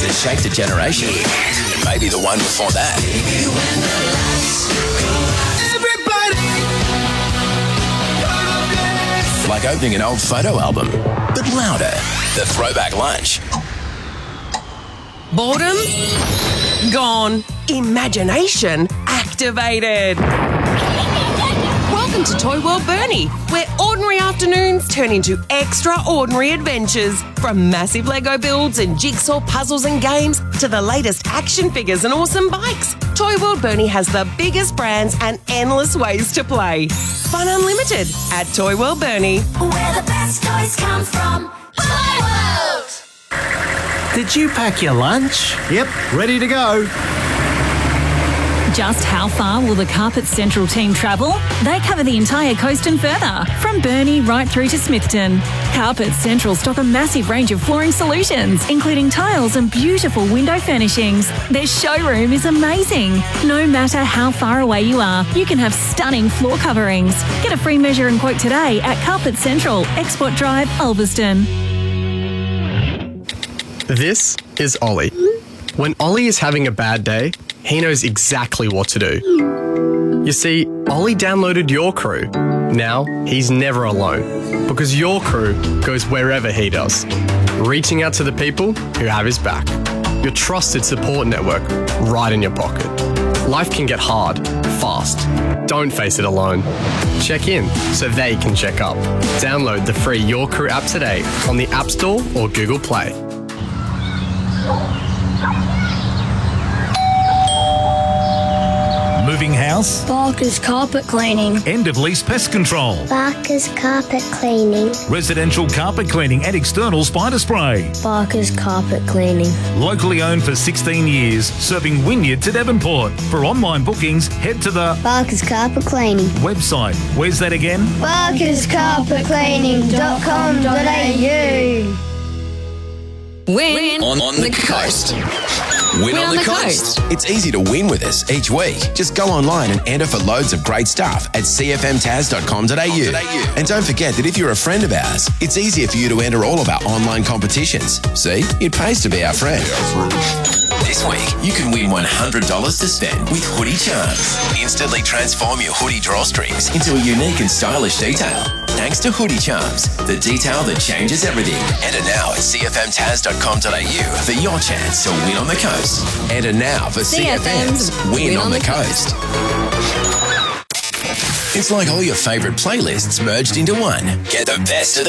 that shaped a generation. Maybe the one before that. Like opening an old photo album, but louder. The Throwback Lunch. Boredom? Gone. Imagination activated. Welcome to Toy World Bernie, where ordinary afternoons turn into extraordinary adventures. From massive Lego builds and jigsaw puzzles and games to the latest action figures and awesome bikes, Toy World Bernie has the biggest brands and endless ways to play. Fun unlimited at Toy World Bernie. Where the best toys come from. Toy World! Did you pack your lunch? Yep, ready to go. Just how far will the Carpet Central team travel? They cover the entire coast and further, from Burnie right through to Smithton. Carpet Central stock a massive range of flooring solutions, including tiles and beautiful window furnishings. Their showroom is amazing. No matter how far away you are, you can have stunning floor coverings. Get a free measure and quote today at Carpet Central, Export Drive, Ulverston. This is Ollie. When Ollie is having a bad day, he knows exactly what to do. You see, Ollie downloaded Your Crew. Now, he's never alone, because Your Crew goes wherever he does, reaching out to the people who have his back. Your trusted support network right in your pocket. Life can get hard, fast. Don't face it alone. Check in so they can check up. Download the free Your Crew app today on the App Store or Google Play. Moving house? Barker's Carpet Cleaning. End of lease pest control. Barker's Carpet Cleaning. Residential carpet cleaning and external spider spray. Barker's Carpet Cleaning. Locally owned for 16 years, serving Wynyard to Devonport. For online bookings, head to the Barker's Carpet Cleaning website. Where's that again? barkerscarpetcleaning.com.au. Win On the coast. Win on the coast. It's easy to win with us each week. Just go online and enter for loads of great stuff at cfmtaz.com.au. And don't forget that if you're a friend of ours, it's easier for you to enter all of our online competitions. See, it pays to be our friend. This week, you can win $100 to spend with Hoodie Charms. Instantly transform your hoodie drawstrings into a unique and stylish detail. Thanks to Hoodie Charms, the detail that changes everything. Enter now at cfmtaz.com.au for your chance to win on the coast. Enter now for CFM's Win on the Coast. It's like all your favourite playlists merged into one. Get the best of